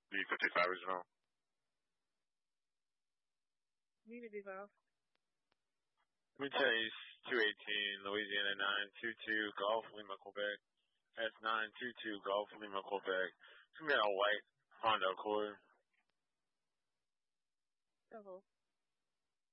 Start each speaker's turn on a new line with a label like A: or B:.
A: B55 original.
B: B55.
A: Newton East 218, Louisiana 922, Golf Lima, Quebec. S922, Golf Lima, Quebec. It's going to be a white Honda Accord.
B: Uh-huh.